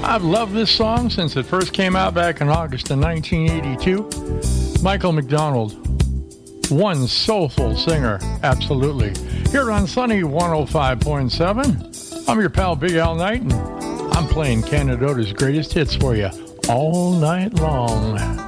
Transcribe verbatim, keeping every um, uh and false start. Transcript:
I've loved this song since it first came out back in August of nineteen eighty-two. Michael McDonald, one soulful singer, absolutely. Here on Sunny one oh five point seven, I'm your pal Big Al Knight, and I'm playing Canadota's greatest hits for you all night long.